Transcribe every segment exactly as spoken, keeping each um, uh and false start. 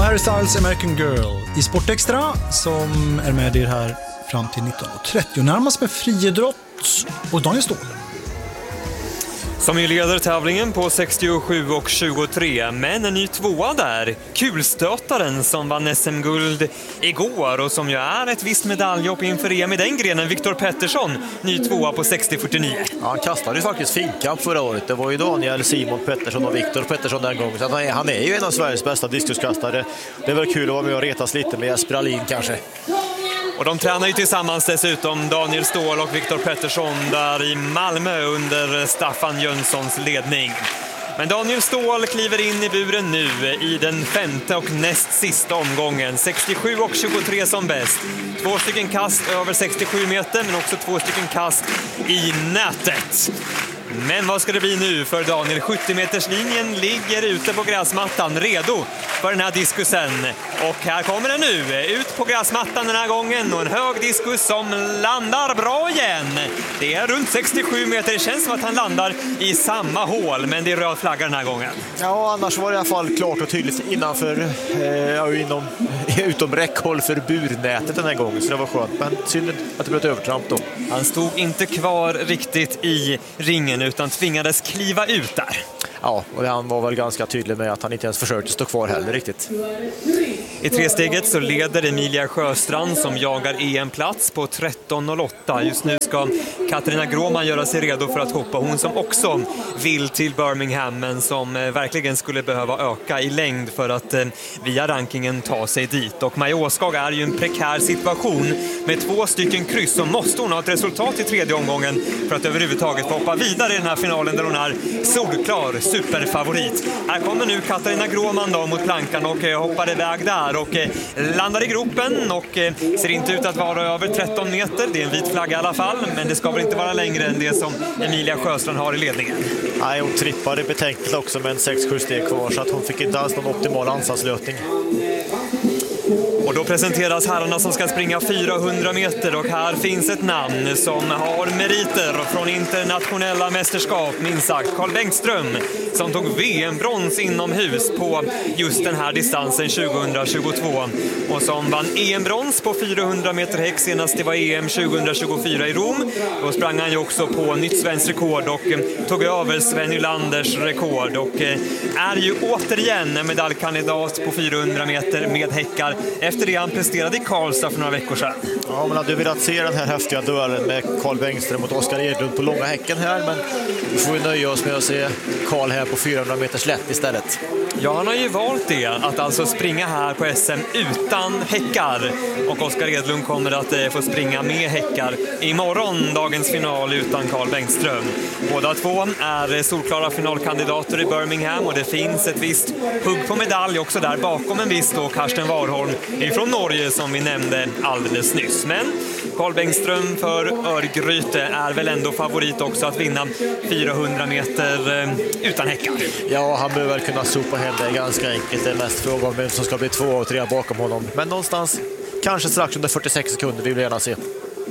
Harry Styles American Girl i Sportextra som är med er här fram till nitton trettio. Närmast med friidrott och Daniel Ståhl. Som ju leder tävlingen på sextiosju och tjugotre, men en ny tvåa där. Kulstötaren som vann S M-guld igår och som ju är ett visst medaljhopp inför E M i den grenen, Viktor Pettersson, ny tvåa på sextio fyrtionio. Ja, han kastade ju faktiskt finkamp förra året. Det var ju Daniel, Simon Pettersson och Viktor Pettersson den gången. Så han är, han är ju en av Sveriges bästa diskuskastare. Det är väl kul att vara med och retas lite med Jesper Alin kanske. Och de tränar ju tillsammans dessutom, Daniel Ståhl och Viktor Pettersson, där i Malmö under Staffan Jönssons ledning. Men Daniel Ståhl kliver in i buren nu i den femte och näst sista omgången. sextiosju och tjugotre som bäst. Två stycken kast över sextiosju meter, men också två stycken kast i nätet. Men vad ska det bli nu för Daniel? sjuttio-meterslinjen ligger ute på gräsmattan, redo för den här diskusen. Och här kommer den nu, ut på gräsmattan den här gången. Och en hög diskus som landar bra igen. Det är runt sextiosju meter, det känns som att han landar i samma hål. Men det är röd flagga den här gången. Ja, annars var det i alla fall klart och tydligt innanför, eh, inom, utom räckhåll för burnätet den här gången. Så det var skönt, men synd att det blev ett övertramp då. Han stod inte kvar riktigt i ringen utan tvingades kliva ut där. Ja, och han var väl ganska tydlig med att han inte ens försökte stå kvar heller riktigt. I tresteget så leder Emilia Sjöstrand som jagar E M-plats på tretton noll åtta. Just nu ska Katarina Gråman göra sig redo för att hoppa. Hon som också vill till Birmingham, men som verkligen skulle behöva öka i längd för att via rankingen ta sig dit. Och Maja Åskog är ju en prekär situation med två stycken kryss, så måste hon ha ett resultat i tredje omgången för att överhuvudtaget få hoppa vidare i den här finalen där hon är solklar superfavorit. Här kommer nu Katarina Gråman då mot plankan och hoppar iväg där och landar i gropen och ser inte ut att vara över tretton meter. Det är en vit flagga i alla fall, men det ska väl inte vara längre än det som Emilia Sjöstrand har i ledningen. Nej, hon trippade betänkligt också med en sex sju steg kvar, så att hon fick inte alls någon optimal ansatslösning. Och då presenteras herrarna som ska springa fyrahundra meter och här finns ett namn som har meriter från internationella mästerskap, minst sagt. Carl Bengtström som tog V M-brons inomhus på just den här distansen tjugohundratjugotvå och som vann E M-brons på fyrahundra meter häck senast det var E M tjugohundratjugofyra i Rom. Då sprang han ju också på nytt svenskt rekord och tog över Sven Nylanders rekord och är ju återigen en medaljkandidat på fyrahundra meter med häckar efter det han presterade i Karlstad för några veckor sedan. Ja, man hade velat se den här häftiga duellen med Carl Bengtström mot Oskar Edlund på långa häcken här, men vi får ju nöja oss med att se Carl här på fyrahundra meters lätt istället. Ja, han har ju valt det, att alltså springa här på S M utan häckar. Och Oskar Edlund kommer att eh, få springa med häckar imorgon, dagens final utan Carl Bengtström. Båda två är solklara finalkandidater i Birmingham och det finns ett visst hugg på medalj också där bakom en viss då Karsten Warholm ifrån Norge som vi nämnde alldeles nyss. Men Carl Bengtström för Örgryte är väl ändå favorit också att vinna fyrahundra meter eh, utan häckar. Ja, han behöver väl kunna sopa hem det ganska enkelt. Det är mest fråga om vem som ska bli två och tre bakom honom. Men någonstans, kanske strax under fyrtiosex sekunder, vi vill gärna se.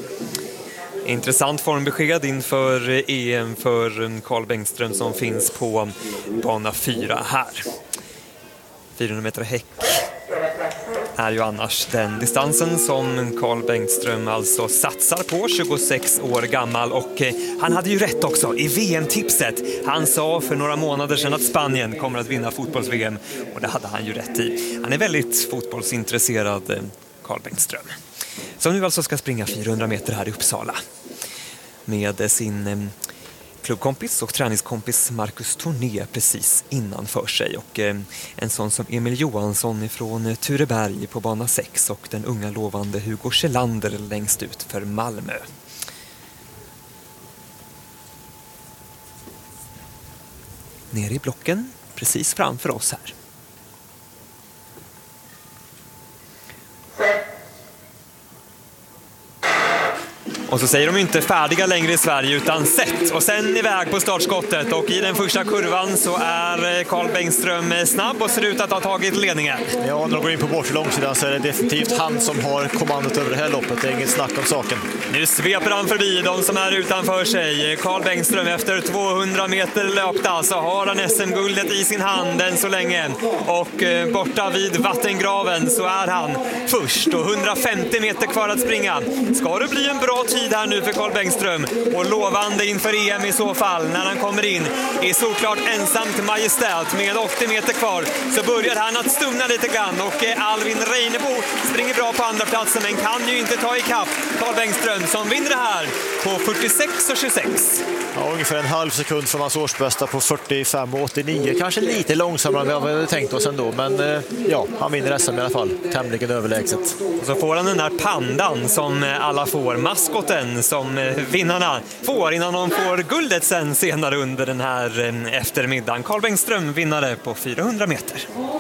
Intressant formbesked inför E M för Carl Bengtström som finns på bana fyra här. fyrahundra meter häck är ju annars den distansen som Carl Bengtström alltså satsar på, tjugosex år gammal, och han hade ju rätt också i V M-tipset. Han sa för några månader sedan att Spanien kommer att vinna fotbolls-V M och det hade han ju rätt i. Han är väldigt fotbollsintresserad, Carl Bengtström, som nu alltså ska springa fyrahundra meter här i Uppsala med sin klubbkompis och träningskompis Marcus Torné precis innanför sig, och eh, en sån som Emil Johansson ifrån Tureberg på bana sex och den unga lovande Hugo Kjellander längst ut för Malmö. Nere i blocken precis framför oss här. Och så säger de inte färdiga längre i Sverige utan sett. Och sen iväg på startskottet. Och i den första kurvan så är Carl Bengström snabb och ser ut att ha tagit ledningen. Ja, när de går in på bortre långsidan så är det definitivt han som har kommandot över det här loppet. Det är inget snack om saken. Nu sveper han förbi de som är utanför sig. Carl Bengström efter tvåhundra meter löpta så har han S M-guldet i sin hand än så länge. Och eh, borta vid vattengraven så är han först och hundrafemtio meter kvar att springa. Ska det bli en bra tid här nu för Carl Bengström och lovande inför E M i så fall när han kommer in i såklart ensamt majestät med åttio meter kvar så börjar han att stumna lite grann och eh, Alvin Reinebo springer bra på andra platsen men kan ju inte ta ikapp Carl Bengström som vinner det här på fyrtiosex och tjugosex. Ja, ungefär en halv sekund från hans årsbästa på fyrtiofem och åttionio. Kanske lite långsammare än vad vi hade tänkt oss ändå. Men ja, han vinner S M i alla fall. Tämligen överlägset. Och så får han den där pandan som alla får. Maskoten som vinnarna får innan de får guldet sen senare under den här eftermiddagen. Carl Bengström vinnare på fyrahundra meter.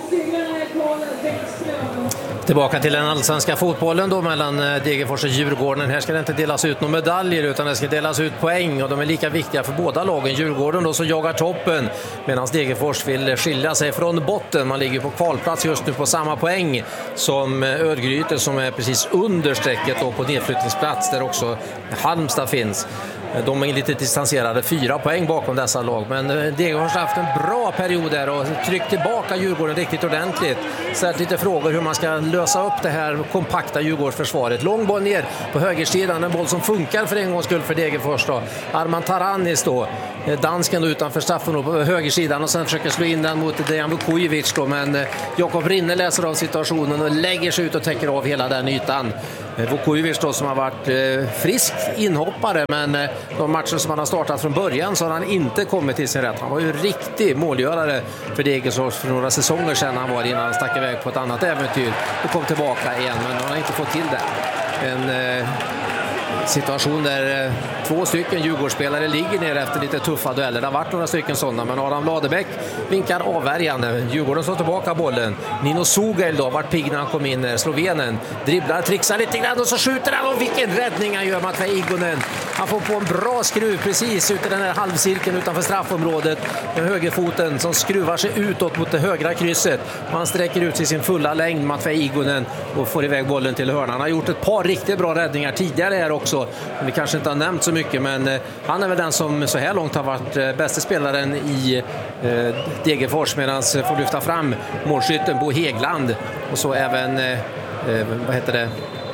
Tillbaka till den allsvenska fotbollen då mellan Degerfors och Djurgården. Här ska det inte delas ut några medaljer utan det ska delas ut poäng och de är lika viktiga för båda lagen. Djurgården då som jagar toppen medan Degerfors vill skilja sig från botten. Man ligger på kvalplats just nu på samma poäng som Örgryte som är precis under strecket och på nedflyttningsplats där också Halmstad finns. De är lite distanserade, fyra poäng bakom dessa lag. Men Degerfors har haft en bra period där och tryckt tillbaka Djurgården riktigt ordentligt. Ställt lite frågor hur man ska lösa upp det här kompakta Djurgårdsförsvaret. Lång boll ner på högersidan, en boll som funkar för en gångs skull för Degerfors då. Arman Taranis då, dansken då utanför straffen på högersidan och sen försöker slå in den mot Dejan Vukojevic då. Men Jakob Rinne läser av situationen och lägger sig ut och täcker av hela den ytan. Vukojevic då som har varit eh, frisk inhoppare men eh, de matcher som han har startat från början så har han inte kommit till sin rätt. Han var ju riktig målgörare för Degerfors för några säsonger sedan han var innan han stack iväg på ett annat äventyr och kom tillbaka igen men han har inte fått till det. En eh, situation där eh, två stycken Djurgårdsspelare ligger ner efter lite tuffa dueller. Det har varit några stycken sådana men Adam Ladebäck vinkar avvärjande. Djurgården slår tillbaka bollen. Nino Sugel då vart pigg när han kom in. Slovenen dribblar, trixar lite grann och så skjuter han och vilken räddning han gör Matvej Igonen. Han får på en bra skruv precis ut i den här halvcirkeln utanför straffområdet med högerfoten som skruvar sig utåt mot det högra krysset. Man sträcker ut sig sin fulla längd Matvej Igonen och får iväg bollen till hörnan. Han har gjort ett par riktigt bra räddningar tidigare här också. Vi kanske inte har nämnt så mycket men eh, han är väl den som så här långt har varit eh, bästa spelaren i eh, Degerfors medan får lyfta fram målskytten Bo Hegland och så även eh, eh, vad heter det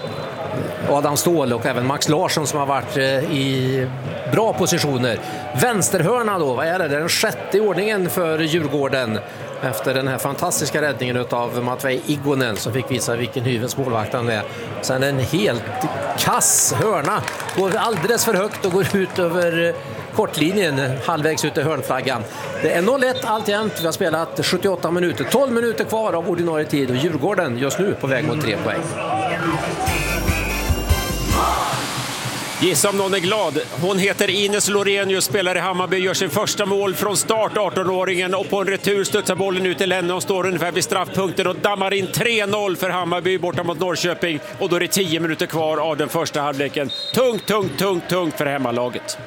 Adam Ståhl och även Max Larsson som har varit eh, i bra positioner. Vänsterhörna då, vad är det? Det är den sjätte ordningen för Djurgården efter den här fantastiska räddningen av Matvej Igonen som fick visa vilken hyvens målvakt han är. Sen en helt kass hörna går alldeles för högt och går ut över kortlinjen halvvägs ut i hörnflaggan. Det är noll ett alltjämt. Vi har spelat sjuttioåtta minuter. tolv minuter kvar av ordinarie tid och Djurgården just nu på väg mot tre poäng. Gissa om någon är glad. Hon heter Ines Lorenius, spelar i Hammarby, gör sin första mål från start, arton-åringen, och på en retur studsar bollen ut till henne och står ungefär vid straffpunkten och dammar in tre noll för Hammarby borta mot Norrköping och då är det tio minuter kvar av den första halvleken. Tungt, tungt, tungt, tungt för hemmalaget.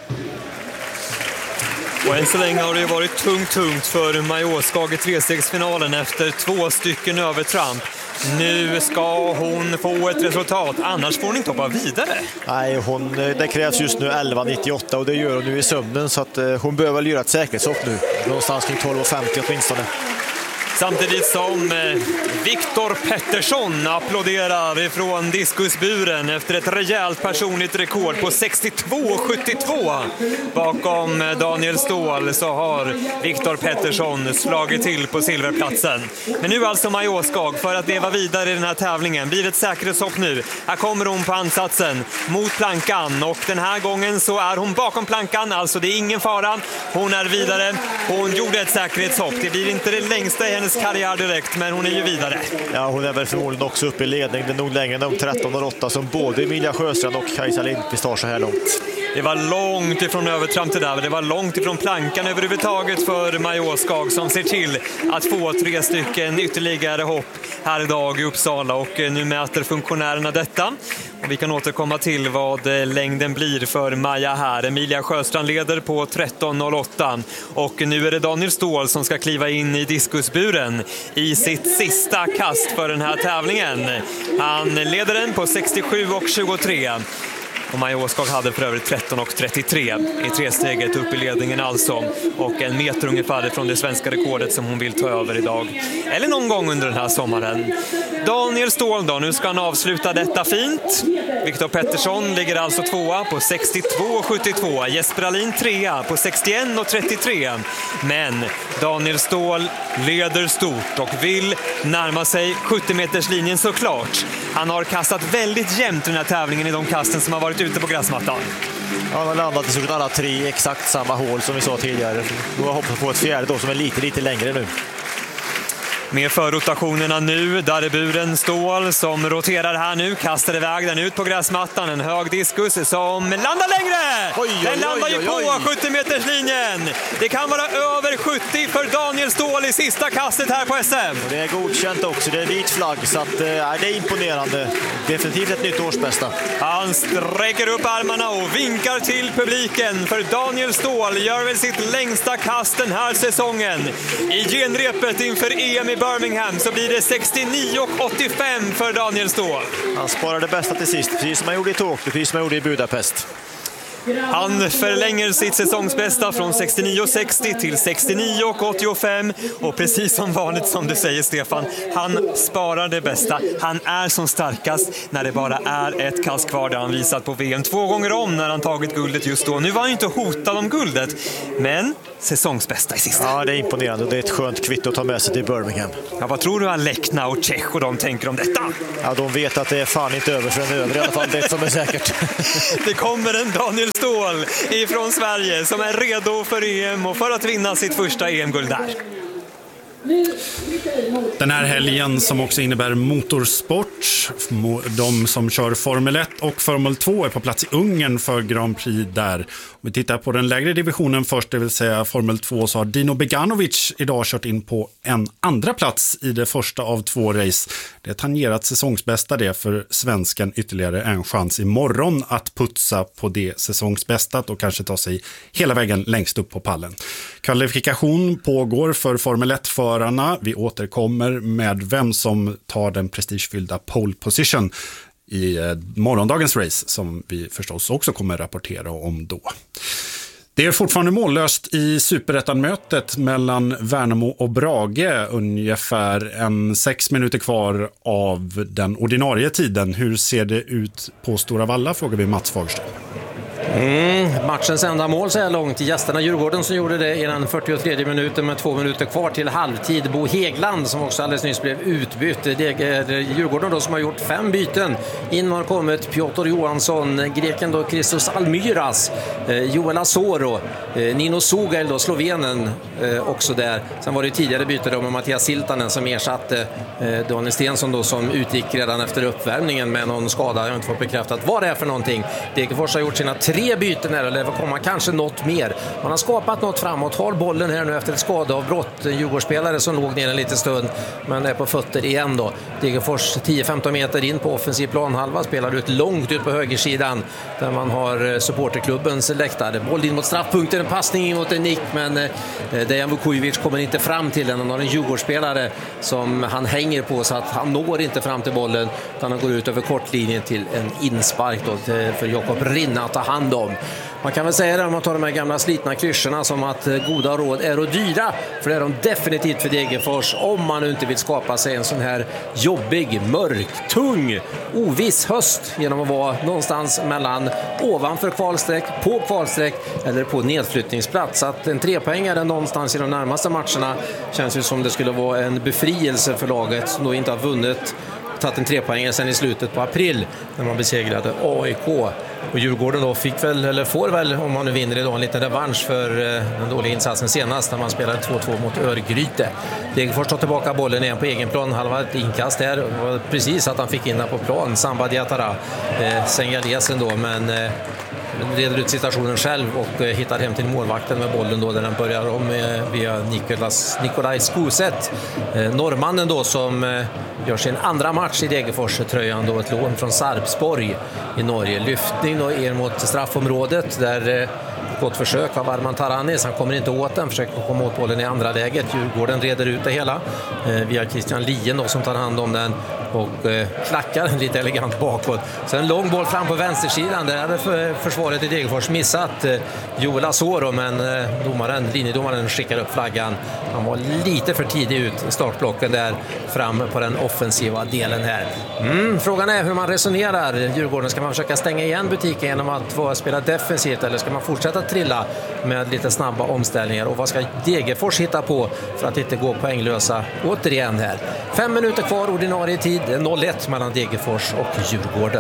Och än så länge har det ju varit tungt, tungt för Majoskag i trestegsfinalen efter två stycken övertramp. Nu ska hon få ett resultat, annars får hon inte hoppa vidare. Nej, hon, det krävs just nu elva nittioåtta och det gör hon nu i sömnen så att hon behöver göra ett säkerhetshopp nu. Någonstans kring tolv femtio åtminstone. Samtidigt som eh, Viktor Pettersson applåderar ifrån diskusburen efter ett rejält personligt rekord på sextiotvå sjuttiotvå. Bakom Daniel Ståhl så har Viktor Pettersson slagit till på silverplatsen. Men nu alltså Majoskag för att leva vidare i den här tävlingen. Blir ett säkerhetshopp nu. Här kommer hon på ansatsen mot plankan och den här gången så är hon bakom plankan. Alltså det är ingen fara. Hon är vidare. Hon gjorde ett säkerhetshopp. Det blir inte det längsta i hennes karriär direkt, men hon är ju vidare. Ja, hon är väl förmodligen också uppe i ledning. Det är nog längre än de tretton och åtta som både Emilia Sjöstrand och Kajsa Lindqvist har så här långt. Det var långt ifrån övertramp det där. Det var långt ifrån plankan överhuvudtaget för Maja Åskog som ser till att få tre stycken ytterligare hopp här idag i Uppsala. Och nu mäter funktionärerna detta. Och vi kan återkomma till vad längden blir för Maja här. Emilia Sjöstrand leder på tretton noll åtta. Och nu är det Daniel Ståhl som ska kliva in i diskusburen i sitt sista kast för den här tävlingen. Han leder den på sextiosju och tjugotre. Och Maja Åskog hade för övrigt tretton och trettiotre i tresteget upp i ledningen alltså. Och en meter ungefär från det svenska rekordet som hon vill ta över idag. Eller någon gång under den här sommaren. Daniel Ståhl då, nu ska han avsluta detta fint. Viktor Pettersson ligger alltså tvåa på sextiotvå och sjuttiotvå. Jesper Alin trea på sextioen och trettiotre. Men Daniel Ståhl leder stort och vill närma sig sjuttio-meterslinjen såklart. Han har kastat väldigt jämnt i den här tävlingen i de kasten som har varit ute på gräsmattan. Ja, han har landat i så alla tre exakt samma hål som vi sa tidigare. Nu har hoppat på ett fjärde då som är lite, lite längre nu. Med förrotationerna nu, där är buren Ståhl som roterar här nu, kastar iväg den ut på gräsmattan, en hög diskus som landar längre! Oj, oj, den landar ju oj, oj, oj. på sjuttio-meterslinjen. Det kan vara över sjuttio för Daniel Ståhl i sista kastet här på S M. Och det är godkänt också, det är vit flagg så att, äh, det är imponerande. Definitivt ett nytt årsbästa. Han sträcker upp armarna och vinkar till publiken för Daniel Ståhl gör väl sitt längsta kast den här säsongen. I genrepet inför E M i Birmingham så blir det sextionio och åttiofem för Daniel Ståhl. Han sparar det bästa till sist, precis som han gjorde i Tokyo, precis som han gjorde i Budapest. Han förlänger sitt säsongsbästa från sextionio och sextio till sextionio och åttiofem. Och precis som vanligt som du säger Stefan, han sparar det bästa. Han är som starkast när det bara är ett kast kvar. Där han visat på V M två gånger om när han tagit guldet just då. Nu var han inte hotad om guldet, men säsongsbästa i sista. Ja, det är imponerande och det är ett skönt kvitto att ta med sig till Birmingham. Ja, vad tror du Alekna och Tjech och de tänker om detta? Ja, de vet att det är fan inte över för en över i alla fall, det som är säkert. Det kommer en Daniel Ståhl ifrån Sverige som är redo för E M och för att vinna sitt första E M-guld där. Den här helgen som också innebär motorsport. De som kör Formel ett och Formel två är på plats i Ungern för Grand Prix där. Om vi tittar på den lägre divisionen först, det vill säga Formel två, så har Dino Beganovic idag kört in på en andra plats i det första av två race. Det är tangerat säsongsbästa det för svensken, ytterligare en chans imorgon att putsa på det säsongsbästat och kanske ta sig hela vägen längst upp på pallen. Kvalifikation pågår för Formel ett-förarna. Vi återkommer med vem som tar den prestigefyllda pole position i morgondagens race som vi förstås också kommer rapportera om då. Det är fortfarande mållöst i Superettan-mötet mellan Värnamo och Brage. Ungefär en sex minuter kvar av den ordinarie tiden. Hur ser det ut på Stora Valla, frågar vi Mats Fagerström. Mm, matchens enda mål så här långt. Gästerna Djurgården som gjorde det i den fyrtiotredje minuten med två minuter kvar till halvtid. Bo Hegland som också alldeles nyss blev utbytt. Det är Djurgården då som har gjort fem byten. In har kommit Piotr Johansson, greken då Christos Almyras, eh, Joel Asoro, eh, Nino Sugail då, slovenen eh, också där. Sen var det tidigare byte då med Mattias Siltanen som ersatte eh, Daniel Stensson då som utgick redan efter uppvärmningen med någon skada. Jag har inte fått bekräftat vad det är för någonting. Degerfors har gjort sina tre byten här, eller kommer kanske något mer. Man har skapat något framåt, har bollen här nu efter ett skadeavbrott. En Djurgårdsspelare som låg ner en liten stund men är på fötter igen då. Degerfors tio femton meter in på offensiv planhalva, spelar ut långt ut på högersidan där man har supporterklubbens läktare. Boll in mot straffpunkten, en passning in mot en nick, men eh, Dejan Vukovic kommer inte fram till den. Han har en Djurgårdsspelare som han hänger på så att han når inte fram till bollen utan han går ut över kortlinjen till en inspark då för Jakob Rinna att ta hand om. Man kan väl säga det om man tar de här gamla slitna klyschorna som att goda råd är och dyra, för det är de definitivt för Degerfors om man nu inte vill skapa sig en sån här jobbig, mörk, tung, oviss höst genom att vara någonstans mellan ovanför kvalsträck, på kvalsträck eller på nedflyttningsplats. Så att en trepoängare någonstans i de närmaste matcherna känns ju som det skulle vara en befrielse för laget som då inte har vunnit tagit en trepoängare sen i slutet på april när man besegrade A I K. Och Djurgården då fick väl, eller får väl, om man nu vinner idag, en liten revansch för den dåliga insatsen senast när man spelade två två mot Örgryte. Degerfors tar tillbaka bollen igen på egen plan, halva ett inkast där. Det var precis att han fick in den på plan, Samba Diatara, eh, Sengalesen då, men eh, reder ut situationen själv och hittar hem till målvakten med bollen då, där den börjar om via Nikolas, Nikolaj Skuset. Norrmannen då som gör sin andra match i Degerfors-tröjan då, ett lån från Sarpsborg i Norge. Lyftning då er mot straffområdet där gott försök av Arman Taranis. Han kommer inte åt den, försöker komma åt bollen i andra läget. Djurgården reder ut det hela eh, via Christian Lien då, som tar hand om den och eh, klackar lite elegant bakåt. Sen en lång boll fram på vänstersidan. Där hade för, försvaret i Degerfors missat eh, Joel Asoro, men eh, domaren, linjedomaren skickar upp flaggan. Han var lite för tidig ut i startblocken där fram på den offensiva delen här. Mm, frågan är hur man resonerar. Djurgården, ska man försöka stänga igen butiken genom att få spela defensivt, eller ska man fortsätta trilla med lite snabba omställningar? Och vad ska Degerfors hitta på för att inte gå poänglösa återigen här? Fem minuter kvar ordinarie tid, noll ett mellan Degerfors och Djurgården.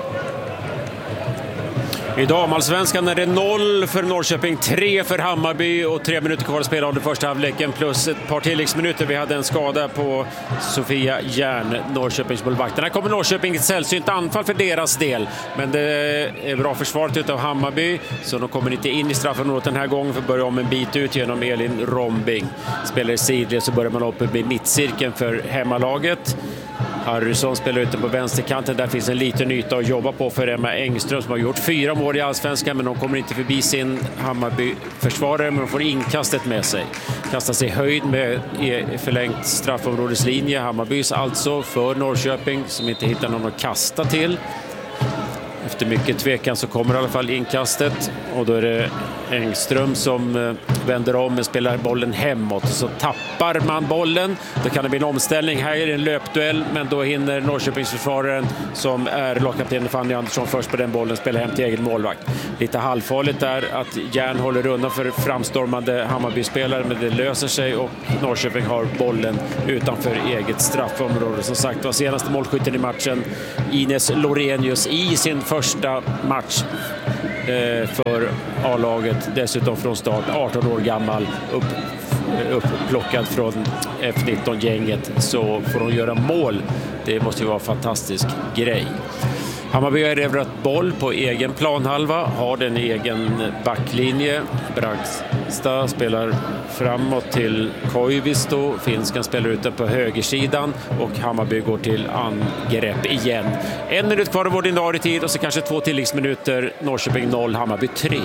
I damallsvenskan är det noll för Norrköping, tre för Hammarby och tre minuter kvar att spela av den första halvleken plus ett par tilläggsminuter. Vi hade en skada på Sofia Järn, Norrköpings målvakt. Här kommer Norrköping ett sällsynt anfall för deras del, men det är bra försvaret utav Hammarby, så de kommer inte in i straffområdet den här gången för att börja om en bit ut genom Elin Rombing. Spelar i sidled så börjar man uppe i mittcirkeln för hemmalaget. Harrison spelar ute på vänsterkanten. Där finns en liten yta att jobba på för Emma Engström som har gjort fyra mål i allsvenskan, men de kommer inte förbi sin Hammarby-försvarare, men de får inkastet med sig. Kastar sig höjd med förlängt straffområdeslinje. Hammarbys alltså för Norrköping som inte hittar någon att kasta till. Efter mycket tvekan så kommer i alla fall inkastet och då är det Engström som vänder om och spelar bollen hemåt. Så tappar man bollen, då kan det bli en omställning. Här är det en löpduell, men då hinner Norrköpingsförsvararen som är lagkapten Fanny Andersson först på den bollen spela hem till egen målvakt. Lite halvfarligt där att Järn håller undan för framstormande Hammarby-spelare, men det löser sig och Norrköping har bollen utanför eget straffområde. Som sagt var senaste målskytten i matchen Ines Lorenius i sin första match för A-laget, dessutom från start, arton år gammal, upp, upplockad från F nitton-gänget, så får de göra mål. Det måste ju vara en fantastisk grej. Hammarby har erövrat boll på egen planhalva, har den egen backlinje. Bragsta spelar framåt till Koivisto, finskan spelar ute på högersidan och Hammarby går till angrepp igen. En minut kvar av ordinarie tid och så kanske två tilläggsminuter. Norrköping noll, Hammarby tre.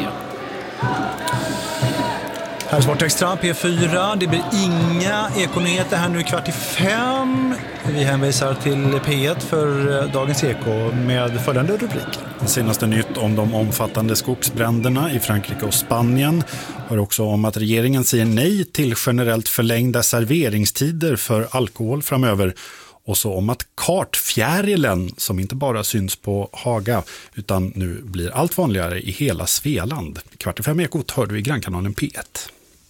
Här är Sportextra P fyra. Det blir inga ekonyheter här nu i kvart i fem. Vi hänvisar till P ett för dagens eko med följande rubrik. Det senaste nytt om de omfattande skogsbränderna i Frankrike och Spanien. Hör också om att regeringen säger nej till generellt förlängda serveringstider för alkohol framöver. Och så om att kartfjärilen, som inte bara syns på Haga utan nu blir allt vanligare i hela Svealand. Kvart i fem ekot hör du i grannkanalen P ett.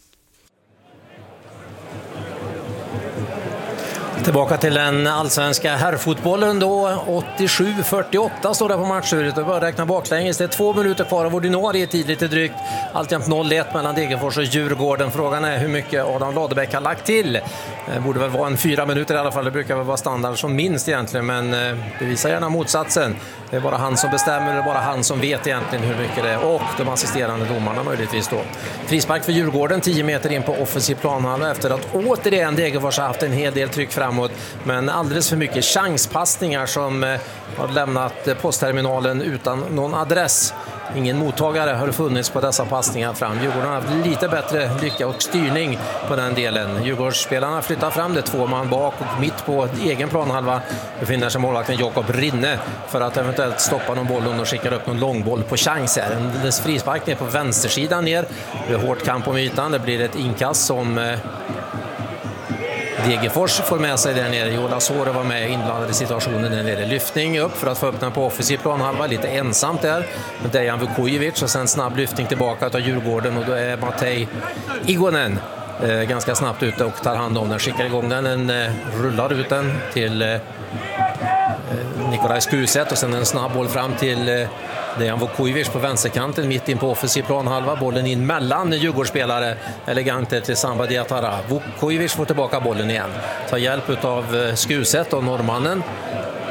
Tillbaka till den allsvenska herrfotbollen då. åttiosju fyrtioåtta står det på matchuret och börjar räkna baklänges. Det är två minuter kvar av ordinarie tid, lite drygt. Alltjämt noll ett mellan Degerfors och Djurgården. Frågan är hur mycket Adam Ladebäck har lagt till. Det borde väl vara en fyra minuter i alla fall. Det brukar väl vara standard som minst egentligen, men det visar gärna motsatsen. Det är bara han som bestämmer, det är bara han som vet egentligen hur mycket det är. Och de assisterande domarna möjligtvis då. Frispark för Djurgården, tio meter in på offensiv planhalva efter att återigen Degerfors har haft en hel del tryck framåt. Men alldeles för mycket chanspassningar som har lämnat postterminalen utan någon adress. Ingen mottagare har funnits på dessa passningar fram. Djurgården har haft lite bättre lycka och styrning på den delen. Djurgårdsspelarna flyttar fram det, två man bak och mitt på egen planhalva befinner sig målvakten Jakob Rinne för att eventuellt stoppa någon boll och skickar upp någon långboll på chans här. En frispark ner på vänstersidan ner. Det blir hårt kamp om ytan. Det blir ett inkast som Degerfors får med sig där nere. Jola Sore var med inblandad i situationen där nere. Lyftning upp för att få upp den på offensiv planhalva. Lite ensamt där med Dejan Vukojevic och sen snabb lyftning tillbaka av Djurgården och då är Matej Igonen eh, ganska snabbt ute och tar hand om den. Skickar igång den, en, eh, rullar ut den till eh, Nikolaj Skuset och sen en snabb boll fram till eh, Dejan Vukojevic på vänsterkanten mitt in på offensiv planhalva. Bollen in mellan Djurgårdsspelare. Elegante till Samba Diatara. Vukojevic får tillbaka bollen igen. Tar hjälp av Skuset och norrmannen.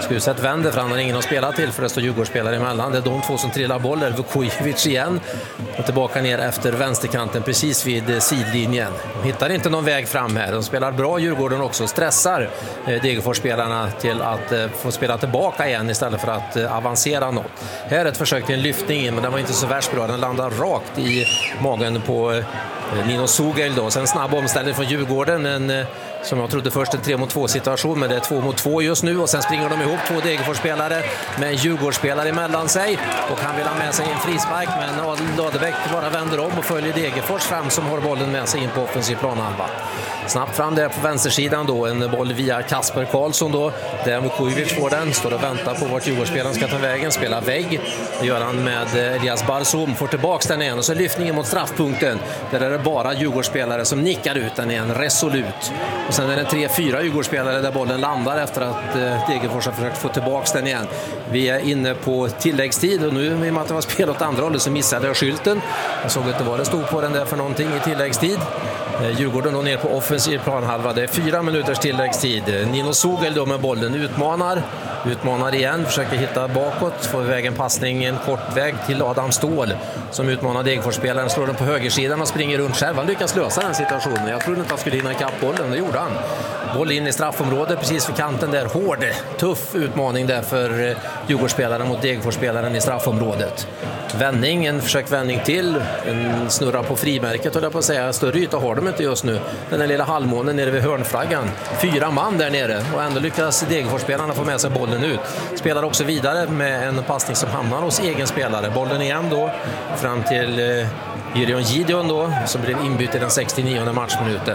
Skuset vänder för han har ingen att spela till för det står Djurgårdsspelare emellan. Det är de två som trillar boll. Vukovic igen och tillbaka ner efter vänsterkanten precis vid sidlinjen. De hittar inte någon väg fram här. De spelar bra Djurgården också. Stressar Degerfors-spelarna till att få spela tillbaka igen istället för att avancera något. Här är ett försök till en lyftning in men den var inte så värst bra. Den landar rakt i magen på Nino Sugel då. Sen snabb omställning från Djurgården. En, som jag trodde först en tre mot två situation, men det är två mot två just nu och sen springer de ihop två Degerfors-spelare med en Djurgårdsspelare emellan sig och han vill ha med sig en frispark men Ladebäck bara vänder om och följer Degerfors fram som har bollen med sig in på offensiv planhalva. Snabbt fram där på vänstersidan då, en boll via Kasper Karlsson då, där Vukovic får den, står och väntar på vart Djurgårdsspelaren ska ta vägen, spelar vägg. Det gör han med Elias Barzum, får tillbaka den igen och så lyftningen mot straffpunkten. Där är det bara Djurgårdsspelare som nickar ut den igen, resolut. Och sen är det tre fyra Djurgårdsspelare där bollen landar efter att Degerfors har försökt få tillbaka den igen. Vi är inne på tilläggstid och nu i och med att det var spel åt andra hållet så missade jag skylten. Jag såg inte vad det stod på den där för någonting i tilläggstid. Djurgården då ner på offensiv planhalva. Det är fyra minuters tilläggstid. Nino Sugel då med bollen utmanar. Utmanar igen, försöker hitta bakåt. Får iväg en passning, en kort väg till Adam Ståhl som utmanar Degerfors-spelaren. Slår den på högersidan och springer runt själv. Han lyckas lösa den situationen. Jag trodde inte han skulle hinna ikapp bollen, det gjorde han. Boll in i straffområdet precis för kanten där. Hård, tuff utmaning där för Djurgårdsspelaren mot Degerfors-spelaren i straffområdet. Vändning, en försökvändning till. En snurra på frimärket och där på att säga. Större yta har de inte just nu. Den där lilla halvmånen nere vid hörnflaggan. Fyra man där nere och ändå lyckas Degerfors-spelarna få med sig bollen ut. Spelar också vidare med en passning som hamnar hos egen spelare. Bollen igen då fram till eh, Gideon Gideon då som blir inbytt i den sextionionde matchminuten.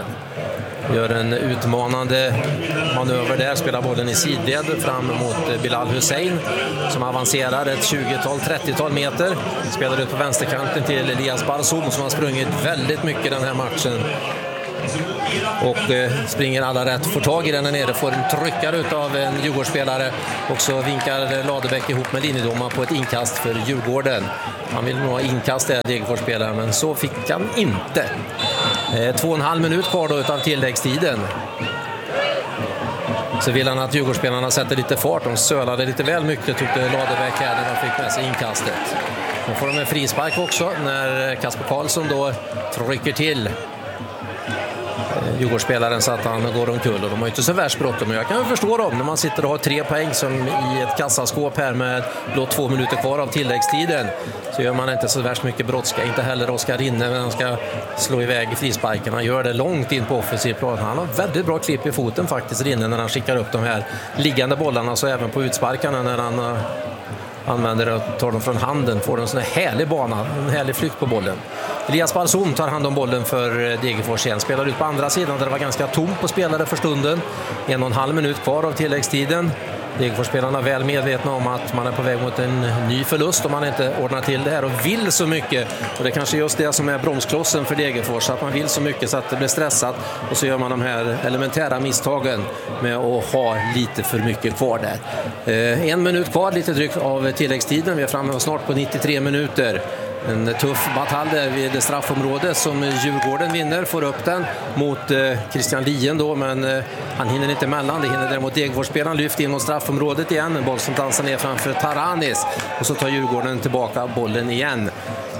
Gör en utmanande manöver där, spelar bollen i sidled fram mot Bilal Hussein som avancerar ett tjugotal trettiotal meter. Spelar ut på vänsterkanten till Elias Barzum som har sprungit väldigt mycket den här matchen. Och eh, springer alla rätt, får tag i den här nere, får en tryckare utav en Djurgårdsspelare och så vinkar Ladebäck ihop med linjedomaren på ett inkast för Djurgården. Han vill nog ha inkast där, Degerfors-spelaren, men så fick han inte. Eh, två och en halv minut kvar då utav tilläggstiden. Så vill han att Djurgårdsspelarna sätter lite fart. De sölade lite väl mycket tyckte Ladebäck här när de fick med sig inkastet. Nu får de en frispark också när Kasper Karlsson då trycker till Djurgårdsspelaren så att han går omkull och de har inte så värst bråttom. Jag kan ju förstå dem när man sitter och har tre poäng som i ett kassaskåp här med blott två minuter kvar av tilläggstiden så gör man inte så värst mycket brådska. Inte heller Oskar Rinne när han ska slå iväg frisparken. Han gör det långt in på offensiv plan. Han har väldigt bra klipp i foten faktiskt, Rinne, när han skickar upp de här liggande bollarna så även på utsparkarna när han använder och tar dem från handen, får en sån här härlig bana, en härlig flykt på bollen. Elias Barzum tar hand om bollen för Degerfors igen, spelar ut på andra sidan där det var ganska tomt på spelare för stunden. En och en halv minut kvar av tilläggstiden. Degerfors-spelarna är väl medvetna om att man är på väg mot en ny förlust om man inte ordnar till det här och vill så mycket. Och det är kanske just det som är bromsklossen för Degerfors, att man vill så mycket så att det blir stressat och så gör man de här elementära misstagen med att ha lite för mycket kvar där. Eh, en minut kvar, lite drygt av tilläggstiden. Vi är framme snart på nittiotre minuter. En tuff batalj där vid straffområdet som Djurgården vinner, får upp den mot eh, Christian Lien då, men eh, han hinner inte emellan. Det hinner däremot Degerfors-spelaren, lyft in mot straffområdet igen. En boll som dansar ner framför Taranis och så tar Djurgården tillbaka bollen igen.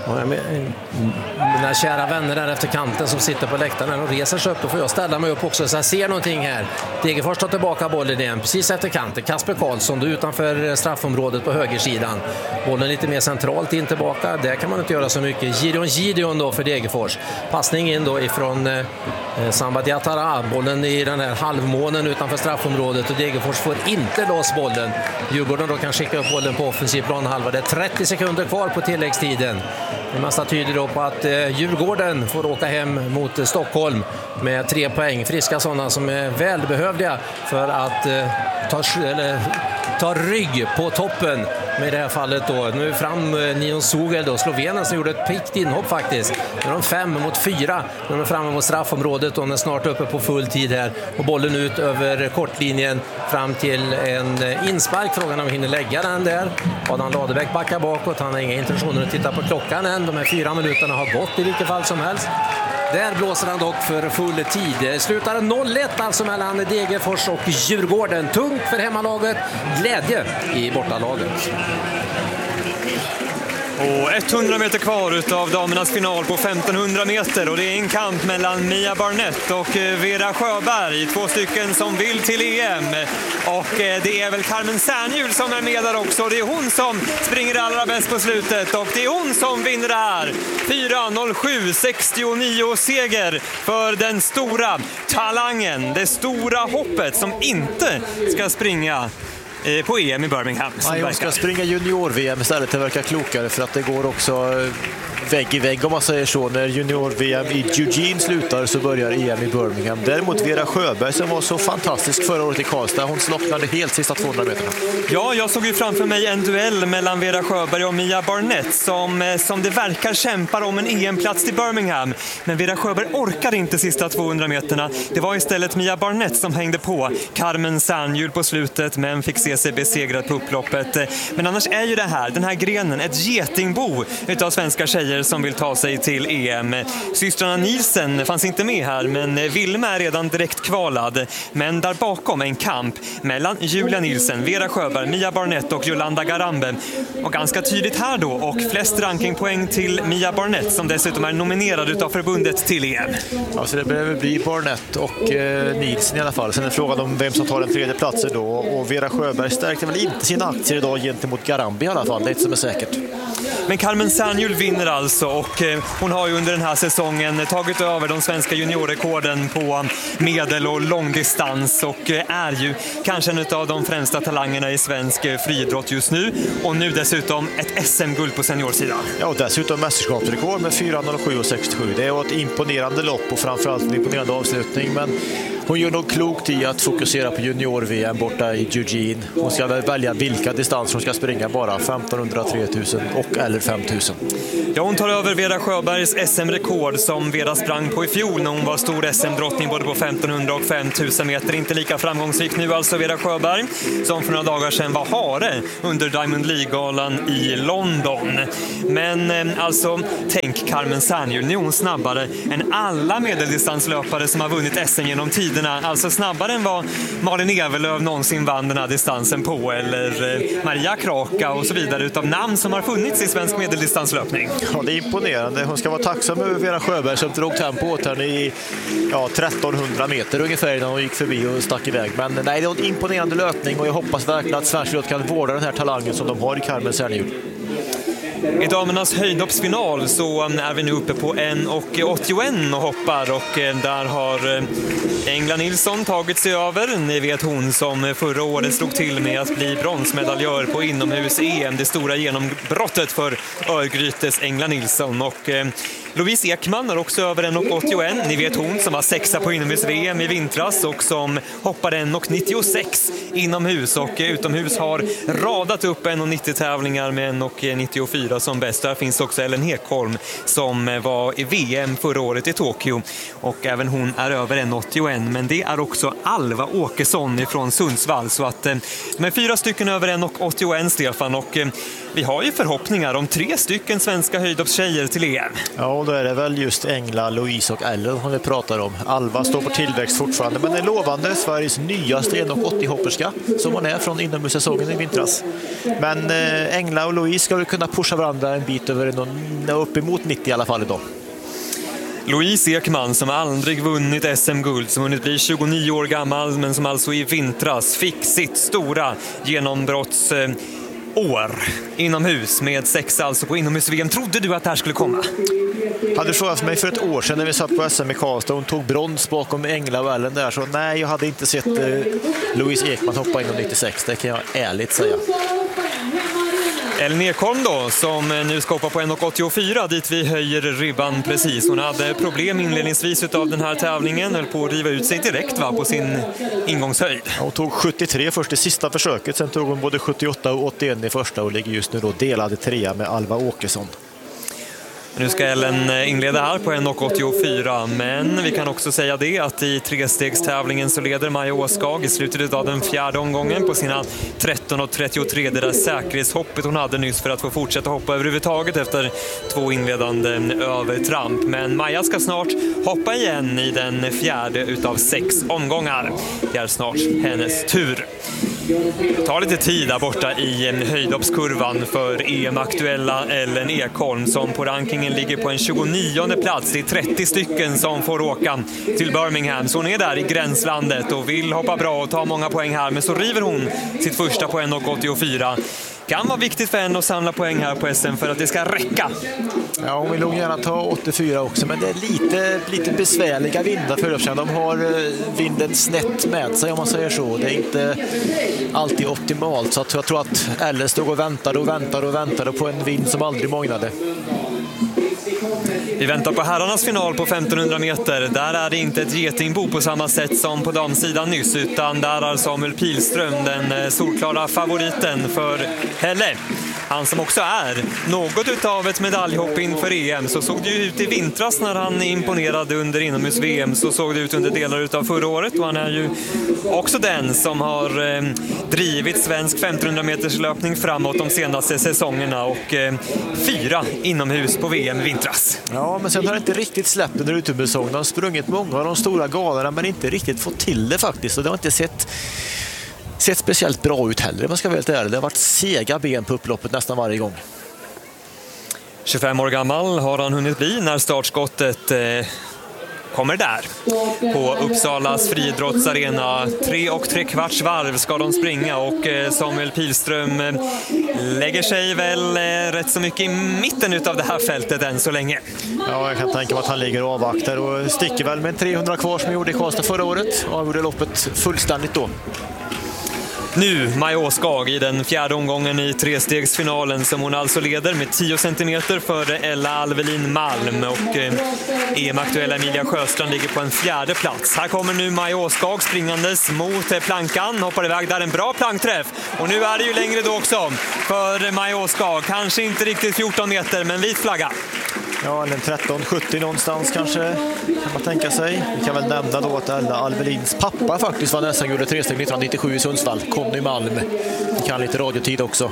Mina kära vänner där efter kanten som sitter på läktaren och reser sig upp, och får jag ställa mig upp också så jag ser någonting här. Degerfors tar tillbaka bollen igen precis efter kanten. Kasper Karlsson då utanför straffområdet på högersidan. Bollen lite mer centralt in tillbaka. Där kan man inte göra så mycket. Gideon Gideon då för Degerfors. Passning in då ifrån eh, Samba Diatara. Bollen i den här halvmånen utanför straffområdet och Degerfors får inte loss bollen. Djurgården då kan skicka upp bollen på offensiv planhalva. Det är trettio sekunder kvar på tilläggstiden. Det mesta tyder då på att eh, Djurgården får åka hem mot eh, Stockholm med tre poäng. Friska sådana som är välbehövliga för att eh, ta, eller, ta rygg på toppen. Med det här fallet då. Nu fram eh, Nion Sugel då, Slovenen som gjorde ett pikt inhopp faktiskt. Nu är de fem mot fyra. Nu är de framme mot straffområdet och de är snart uppe på full tid här. Och bollen ut över kortlinjen fram till en eh, inspark. Frågan om vi hinner lägga den där. Adam Ladebäck backar bakåt. Han har inga intentioner att titta på klockan än. De här fyra minuterna har gått i vilket fall som helst. Där blåser han dock för full tid. Slutar noll ett alltså mellan Degerfors och Djurgården. Tungt för hemmalaget, glädje i bortalaget. Och hundra meter kvar utav damernas final på femtonhundra meter och det är en kamp mellan Mia Barnett och Vera Sjöberg, två stycken som vill till E M. Och det är väl Carmen Sernhjul som är med där också. Det är hon som springer allra bäst på slutet och det är hon som vinner det här. fyra noll sju sextionio seger för den stora talangen, det stora hoppet som inte ska springa på E M i Birmingham. Nej, hon ska springa junior-V M istället. Det verkar klokare för att det går också vägg i vägg om man säger så. När junior-V M i Eugene slutar så börjar E M i Birmingham. Däremot Vera Sjöberg som var så fantastisk förra året i Karlstad, hon slocknade helt sista tvåhundra meterna. Ja, jag såg ju framför mig en duell mellan Vera Sjöberg och Mia Barnett som, som det verkar kämpar om en E M-plats till Birmingham. Men Vera Sjöberg orkade inte sista tvåhundra meterna. Det var istället Mia Barnett som hängde på Carmen Sernhjul på slutet men fick se sig besegrad på upploppet. Men annars är ju det här, den här grenen, ett getingbo utav svenska tjejer som vill ta sig till E M. Systrarna Nielsen fanns inte med här, men Vilma är redan direkt kvalad. Men där bakom en kamp mellan Julia Nielsen, Vera Sjöberg, Mia Barnett och Jolanda Garambe. Och ganska tydligt här då, och flest rankingpoäng till Mia Barnett som dessutom är nominerad utav förbundet till E M. Ja, så det behöver bli Barnett och eh, Nielsen i alla fall. Sen är frågan om vem som tar den tredje platsen då. Och Vera Sjöberg stärkte väl inte sina aktier idag gentemot Garambe i alla fall, det är inte som är säkert. Men Carmen Sernhjul vinner alltså och hon har ju under den här säsongen tagit över de svenska juniorrekorden på medel- och långdistans och är ju kanske en av de främsta talangerna i svensk friidrott just nu. Och nu dessutom ett S M-guld på seniorsidan. Ja, och dessutom mästerskapsrekord med fyra noll sju sextiosju. Det var ett imponerande lopp och framförallt en imponerande avslutning, men hon gör nog klokt i att fokusera på junior-V M borta i Eugene. Hon ska väl välja vilka distanser hon ska springa, bara femtonhundra, tre tusen och eller fem tusen. Ja, hon tar över Vera Sjöbergs S M-rekord som Vera sprang på i fjol när hon var stor S M-drottning både på femtonhundra och fem tusen meter. Inte lika framgångsrik nu alltså Vera Sjöberg som för några dagar sedan var hare under Diamond League-galan i London. Men eh, alltså, tänk Carmen Sernhjul, nu är hon snabbare än alla medeldistanslöpare som har vunnit S M genom tiden. Alltså snabbare än vad Malin Evelöv någonsin vann den här distansen på, eller eh, Maria Kraka och så vidare, utav namn som har funnits i svensk medeldistanslöpning. Ja, det är imponerande. Hon ska vara tacksam över Vera Sjöberg som drog tempo åt henne i ja, trettonhundra meter ungefär innan hon gick förbi och stack iväg. Men nej, det är en imponerande löpning och jag hoppas verkligen att svensk idrott kan vårda den här talangen som de har i Carmen Sernhjul. I damernas höjdhoppsfinal så är vi nu uppe på en åttioett och hoppar och där har Engla Nilsson tagit sig över. Ni vet hon som förra året slog till med att bli bronsmedaljör på inomhus-E M. Det stora genombrottet för Örgrytes Engla Nilsson. Och Louise Ekman har också över en åttioett. Ni vet hon som var sexa på inomhus-V M i vintras och som hoppade en nittiosex inomhus och utomhus har radat upp en nittio-tävlingar med en nittiofyra som bäst. Där finns också Ellen Hekholm som var i V M förra året i Tokyo och även hon är över en åttioett, men det är också Alva Åkesson från Sundsvall, så att de är fyra stycken över en åttioett, Stefan, och vi har ju förhoppningar om tre stycken svenska höjdhoppstjejer till E M. Ja, och då är det väl just Engla, Louise och Ellen som vi pratar om. Alva står på tillväxt fortfarande, men är lovande, Sveriges nyaste en åttio-hopperska som hon är från inomhussäsongen i vintras. Men eh, Engla och Louise ska väl kunna pusha varandra en bit över en, uppemot nittio i alla fall idag. Louise Ekman som aldrig vunnit S M-guld, som hunnit bli tjugonio år gammal men som alltså i vintras fick sitt stora genombrotts eh, år inomhus med sex alltså på inomhus-V M. Trodde du att det här skulle komma? Hade du frågat mig för ett år sedan när vi satt på S M i Karlstad och hon tog brons bakom Engla och Ellen där, så nej, jag hade inte sett eh, Louise Ekman hoppa in i nittiosex, det kan jag ärligt säga. Ellen Ekholm då, som nu ska hoppa på en åttiofyra dit vi höjer ribban precis. Hon hade problem inledningsvis utav den här tävlingen, höll på att riva ut sig direkt va, på sin ingångshöjd. Hon tog sjuttiotre först i sista försöket, sen tog hon både sjuttioåtta och åttioett i första och ligger just nu då delade trea med Alva Åkesson. Nu ska Ellen inleda här på en åttiofyra, men vi kan också säga det att i trestegstävlingen så leder Maja Åskag i slutet av den fjärde omgången på sina tretton trettiotre, det där säkerhetshoppet hon hade nyss för att få fortsätta hoppa överhuvudtaget efter två inledande övertramp. Men Maja ska snart hoppa igen i den fjärde utav sex omgångar. Det är snart hennes tur. Ta lite tid där borta i höjdhoppskurvan för E M-aktuella Ellen Ekholm som på rankingen ligger på en tjugonionde plats. Det är trettio stycken som får åka till Birmingham. Så hon är där i gränslandet och vill hoppa bra och ta många poäng här. Men så river hon sitt första på en åttiofyra. Kan vara viktigt för henne att samla poäng här på S M för att det ska räcka. Ja, hon vill nog gärna ta åttiofyra också, men det är lite, lite besvärliga vindar för uppkända. De har vinden snett med sig om man säger så. Det är inte alltid optimalt, så jag tror att Ellen stod och väntade och väntade och väntade på en vind som aldrig mognade. Vi väntar på herrarnas final på femtonhundra meter. Där är det inte ett getingbo på samma sätt som på damsidan nyss, utan där är Samuel Pilström den solklara favoriten för Helle. Han som också är något utav ett medaljhopp inför E M. Så såg det ju ut i vintras när han imponerade under inomhus-V M. Så såg det ut under delar utav förra året. Och han är ju också den som har eh, drivit svensk femtonhundra meters löpning framåt de senaste säsongerna. Och eh, fyra inomhus på V M i vintras. Ja, men sen har det inte riktigt släppt under utomhussäsongen. De har sprungit många av de stora galorna men inte riktigt fått till det faktiskt. Och det har inte sett... sett speciellt bra ut heller, man ska väl säga. Det har varit sega ben på upploppet nästan varje gång. tjugofem år gammal har han hunnit bli när startskottet eh, kommer där. På Uppsalas friidrottsarena. Tre och tre kvarts varv ska de springa och eh, Samuel Pilström eh, lägger sig väl eh, rätt så mycket i mitten utav det här fältet än så länge. Ja, jag kan tänka mig att han ligger och avvaktar och sticker väl med trehundra kvar som gjorde i Karlstad förra året och gjorde loppet fullständigt då. Nu Maja Åskag i den fjärde omgången i trestegsfinalen som hon alltså leder med tio centimeter före Ella Alvelin Malm och eh, E M-aktuella Emilia Sjöstrand ligger på en fjärde plats. Här kommer nu Maja Åskag springandes mot eh, plankan, hoppar iväg där, en bra plankträff och nu är det ju längre då också för Maja Åskag, kanske inte riktigt fjorton meter men vit flagga. Ja, eller tretton sjuttio någonstans kanske, kan man tänka sig. Vi kan väl nämna då att Ella Alvelins pappa faktiskt var nästan gjorde tre steg nittonhundranittiosju i Sundsvall. Conny Malm. Vi kan lite radiotid också.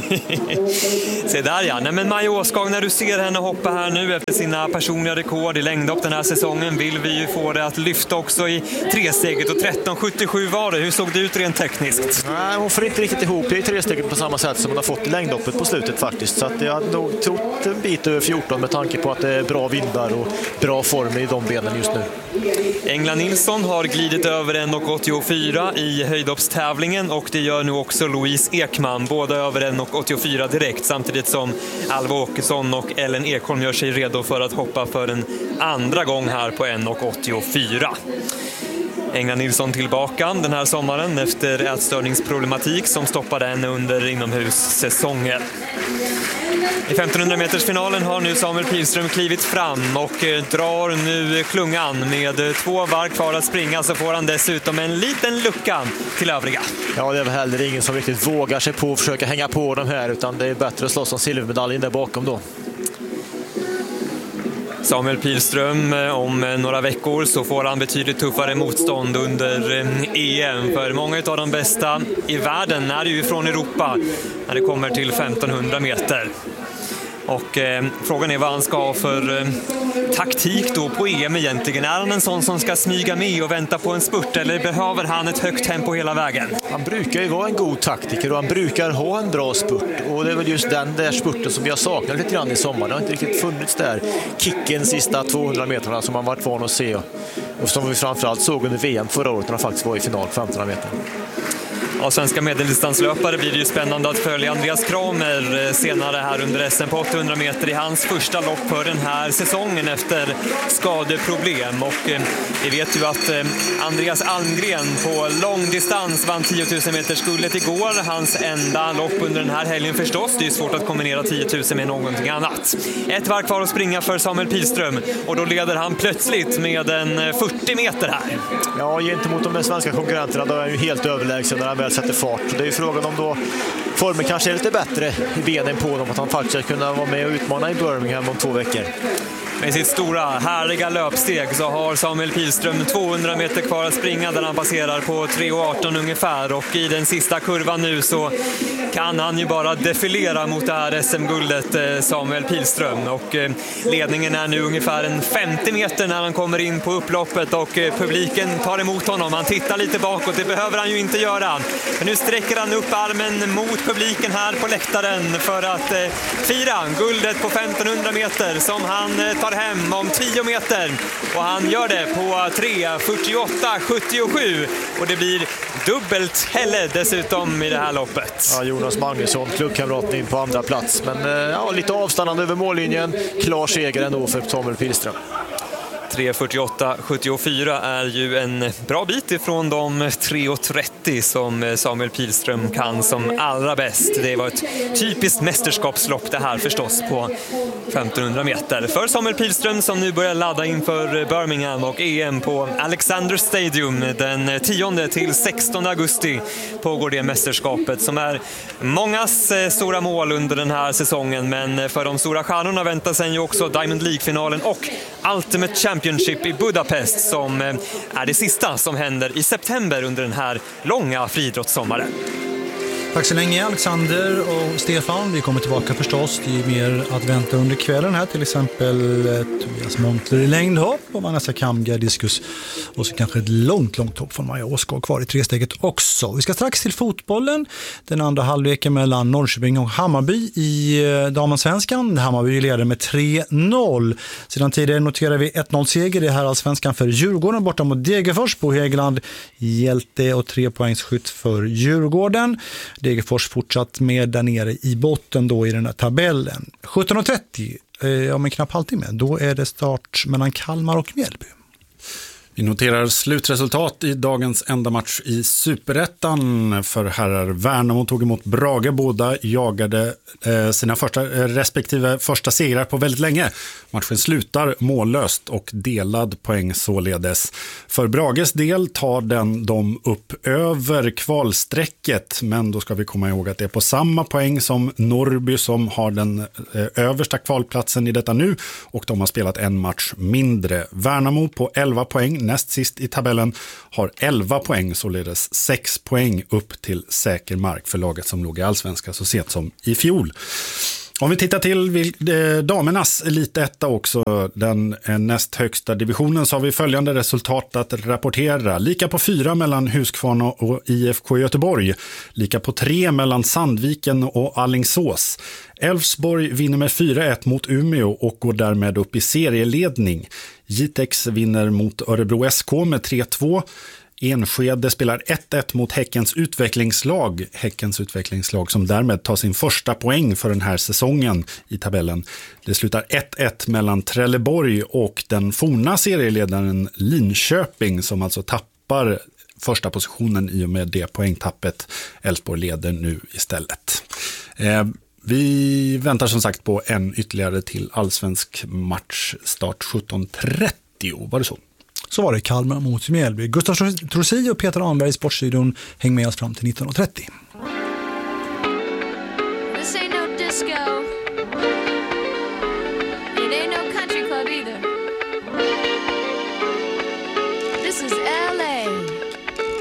Se där ja. Nej, men Maja Åskag, när du ser henne hoppa här nu efter sina personliga rekord i längdhopp den här säsongen vill vi ju få det att lyfta också i tresteget och tretton sjuttiosju var det. Hur såg det ut rent tekniskt? Nej, hon får inte riktigt ihop det i tresteget på samma sätt som hon har fått i längdhoppet på slutet faktiskt. Så att jag hade nog trott en bit över fjorton med tanke på att det är bra vindar och bra form i de benen just nu. Engla Nilsson har glidit över en åttiofyra i höjdhoppstävlingen och det gör nu också Louise Ekman, båda över en åttiofyra direkt, samtidigt som Alva Åkesson och Ellen Ekholm gör sig redo för att hoppa för en andra gång här på en åttiofyra. Engla Nilsson tillbaka den här sommaren efter ätstörningsproblematik som stoppade henne under inomhussäsongen. I femtonhundra meters finalen har nu Samuel Pilström klivit fram och drar nu klungan med två varv kvar att springa, så får han dessutom en liten lucka till övriga. Ja, det är väl heller ingen som riktigt vågar sig på att försöka hänga på de här, utan det är bättre att slåss om silvermedaljen där bakom då. Samuel Pilström, om några veckor så får han betydligt tuffare motstånd under E M, för många av de bästa i världen är ju från Europa när det kommer till femtonhundra meter. Och eh, frågan är vad han ska ha för eh, taktik då på E M egentligen. Är han en sån som ska smyga med och vänta på en spurt, eller behöver han ett högt tempo hela vägen? Han brukar ju vara en god taktiker och han brukar ha en bra spurt. Och det är väl just den där spurten som vi har saknat lite grann i sommar. Det har inte riktigt funnits där kicken sista tvåhundra metrarna som man varit van att se. Och som vi framförallt såg under V M förra året när han faktiskt var i final femtonhundra meter. Av svenska medeldistanslöpare blir det ju spännande att följa Andreas Kramer senare här under S M på åttahundra meter i hans första lopp för den här säsongen efter skadeproblem. Och eh, vi vet ju att eh, Andreas Almgren på långdistans vann tio tusen meters guldet igår. Hans enda lopp under den här helgen förstås. Det är svårt att kombinera tio tusen med någonting annat. Ett varv kvar att springa för Samuel Pilström och då leder han plötsligt med en fyrtio meter här. Ja, gentemot de svenska konkurrenterna då är han ju helt överlägsen när han väl sätter fart. Det är ju frågan om då formen kanske är lite bättre i benen på honom, att han faktiskt ska kunna vara med och utmana i Birmingham om två veckor. Med sitt stora, härliga löpsteg så har Samuel Pilström tvåhundra meter kvar att springa där han passerar på tre arton ungefär, och i den sista kurvan nu så kan han ju bara defilera mot det här S M-guldet, Samuel Pilström, och ledningen är nu ungefär en femtio meter när han kommer in på upploppet, och publiken tar emot honom. Han tittar lite bakåt, det behöver han ju inte göra, men nu sträcker han upp armen mot publiken här på läktaren för att fira guldet på femtonhundra meter som han tar hem om tio meter, och han gör det på tre fyrtioåtta sjuttiosju, och det blir dubbelt Helle dessutom i det här loppet. Ja, Jonas Magnusson, klubbkamraten, in på andra plats, men ja, lite avstannande över mållinjen. Klar seger ändå för Samuel Pilström. tre fyrtioåtta sjuttiofyra är ju en bra bit ifrån de tre trettio som Samuel Pilström kan som allra bäst. Det var ett typiskt mästerskapslopp det här förstås på femtonhundra meter. För Samuel Pilström som nu börjar ladda inför Birmingham och E M på Alexander Stadium den tionde till sextonde augusti pågår det mästerskapet som är mångas stora mål under den här säsongen, men för de stora stjärnorna väntar sig ju också Diamond League-finalen och Ultimate Championship i Budapest som är det sista som händer i september under den här långa friidrottssommaren. Tack så länge Alexander och Stefan. Vi kommer tillbaka förstås. Det är mer att vänta under kvällen här. Till exempel Tobias Montler i längdhopp och Vanessa Kamga diskus. Och så kanske ett långt, långt hopp från Maja Åskål kvar i tresteget också. Vi ska strax till fotbollen. Den andra halvleken mellan Norrköping och Hammarby i damallsvenskan. Hammarby leder med tre noll. Sedan tidigare noterar vi ett noll-seger i herrallsvenskan för Djurgården borta mot Degerfors på Hägland. Hjälte och tre poängsskytt för Djurgården. Degerfors fortsatt med där nere i botten då i den här tabellen. sjutton trettio, eh, om en knapp halvtimme, då är det start mellan Kalmar och Mjällby. Vi noterar slutresultat i dagens enda match i Superettan för herrar. Värnamo tog emot Brage. Båda jagade eh, sina första, eh, respektive första segrar på väldigt länge. Matchen slutar mållöst och delad poäng således. För Brages del tar den dem upp över kvalsträcket, men då ska vi komma ihåg att det är på samma poäng som Norrby som har den eh, översta kvalplatsen i detta nu, och de har spelat en match mindre. Värnamo på elva poäng, näst sist i tabellen, har elva poäng, således sex poäng upp till säker mark för laget som låg i allsvenska så sent som i fjol. Om vi tittar till damernas elitetta också, den näst högsta divisionen, så har vi följande resultat att rapportera. Lika på fyra mellan Huskvarna och I F K Göteborg. Lika på tre mellan Sandviken och Alingsås. Elfsborg vinner med fyra ett mot Umeå och går därmed upp i serieledning. Jitex vinner mot Örebro S K med tre två. Enskede spelar ett ett mot Häckens utvecklingslag. Häckens utvecklingslag som därmed tar sin första poäng för den här säsongen i tabellen. Det slutar ett ett mellan Trelleborg och den forna serieledaren Linköping som alltså tappar första positionen i och med det poängtappet. Elfsborg leder nu istället. Eh, vi väntar som sagt på en ytterligare till allsvensk matchstart sjutton trettio. Var det så? Så var det Kalmar mot Mjällby. Gustav Trossi och Peter Anberg i Sportstudion hänger med oss fram till nitton trettio. This ain't no disco.